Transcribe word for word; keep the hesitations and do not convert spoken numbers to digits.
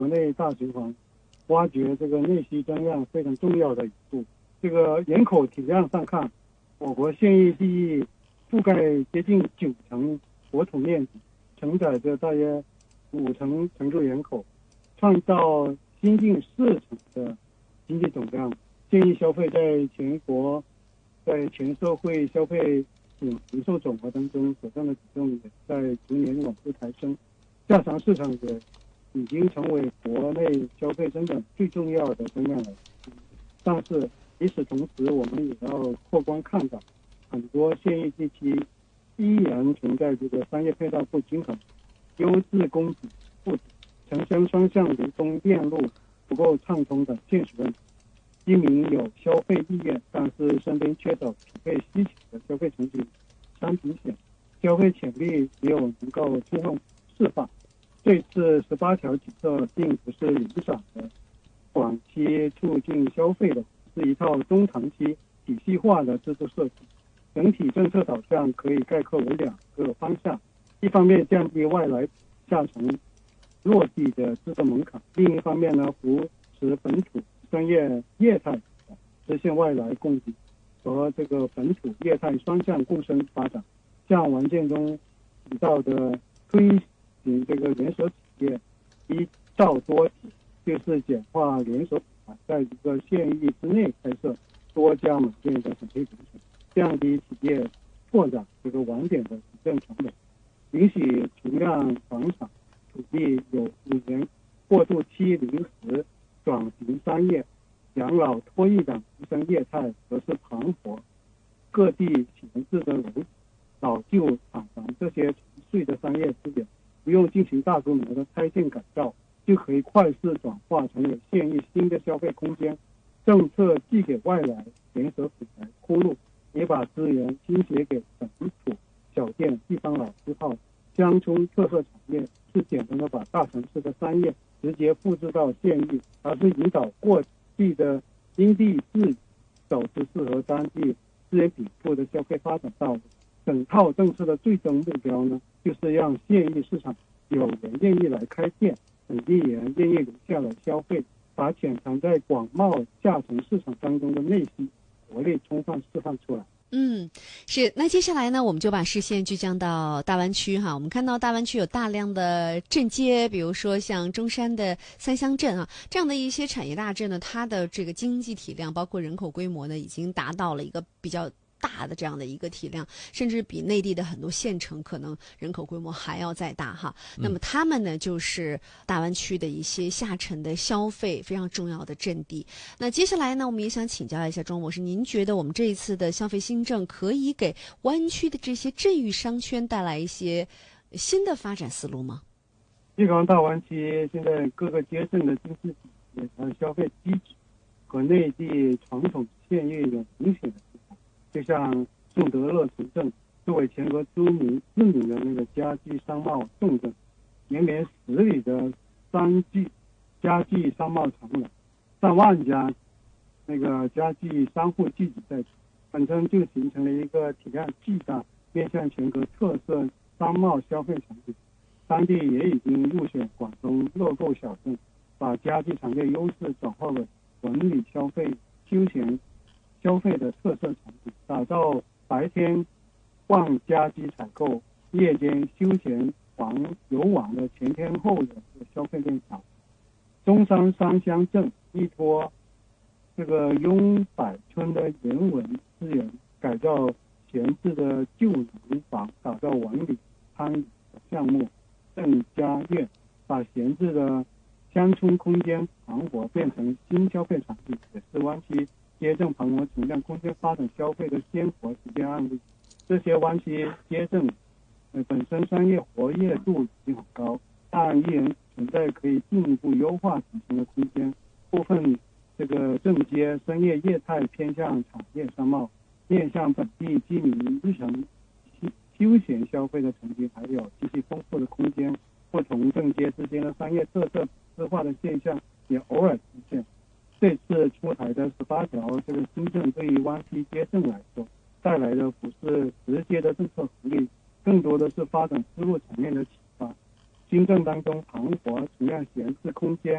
国内大循环，挖掘这个内需增量非常重要的一步。这个人口体量上看，我国县域地域覆盖接近九成国土面积，承载着大约五成常住人口，创造新近四成的经济总量。县域消费在全国在全社会消费总零售总额当中所占的比重也在逐年往上抬升，下沉市场也已经成为国内消费增长最重要的增量来源。但是与此同时，我们也要客观看到，很多县域地区依然存在这个商业配套不均衡、优质供给不足、城乡双向流通电路不够畅通的现实问题。居民有消费意愿，但是身边缺少匹配需求的消费场景商品险，消费潜力没有能够充分释放。这次十八条举措并不是零散的短期促进消费的，是一套中长期体系化的制度设计。整体政策导向可以概括为两个方向：一方面降低外来下沉落地的制度门槛，另一方面呢，扶持本土商业业态实现外来供给和这个本土业态双向共生发展。像文件中提到的推行这个连锁企业一到多体，就是简化连锁品牌在一个县域之内开设多家门店的审批流程，降低企业拓展这个网点的行政成本，允许同样房产土地有五年过渡期临时转型商业、养老、托育等提升业态则是盘活各地闲置的楼、老旧厂房这些沉睡的商业资源，不用进行大规模的拆建改造，就可以快速转化成为县域新的消费空间。政策既给外来连锁品牌铺路，也把资源倾斜给本土小店、地方老字号、乡村特色产业，是简单的把大城市的商业直接复制到县域，而是引导过地的因地制宜，走出适合当地资源禀赋的消费发展道路。整套政策的最终目标呢，就是让县域市场有人愿意来开店，本地人愿意留下来消费，把潜藏在广袤下沉市场当中的内需活力充分释放出来。 嗯，是。那接下来呢，我们就把视线聚焦到大湾区哈。我们看到大湾区有大量的镇街，比如说像中山的三乡镇啊，这样的一些产业大镇呢，它的这个经济体量包括人口规模呢，已经达到了一个比较大的这样的一个体量，甚至比内地的很多县城可能人口规模还要再大哈。那么他们呢，就是大湾区的一些下沉的消费非常重要的阵地。那接下来呢，我们也想请教一下庄博士，您觉得我们这一次的消费新政可以给湾区的这些镇域商圈带来一些新的发展思路吗？ 粤港大湾区现在各个街镇的经济体系和消费机制和内地传统县域有明显的不同。就像宋德勒城镇作为全国知名知名的那个家具商贸重镇，连绵十里的商具家具商贸长廊，上万家那个家具商户聚集在此，本身就形成了一个体量巨大、面向全国特色商贸消费场景。当地也已经入选广东乐购小镇，把家具产业优势转化为文旅消费、休闲消费的特色场景，打造白天逛家居采购、夜间休闲玩游玩的全天候的消费链条。中山三乡镇依托这个雍柏村的人文资源，改造闲置的旧农房，打造文旅餐饮项目。郑家苑把闲置的乡村空间盘活变成新消费场景，也是湾区街镇盘活存量空间发展消费的鲜活实践案例。这些湾区街镇、呃、本身商业活跃度已经很高，但依然存在可以进一步优化提升的空间。部分这个镇街商业业态偏向产业商贸，面向本地居民日常休闲消费的层级还有极其丰富的空间。不同镇街之间的商业特色之化的现象也偶尔出现。这次出台的十八条这个新政，对于湾区街镇来说，带来的不是直接的政策福利，更多的是发展思路层面的启发。 新政当中盘活同样闲置空间。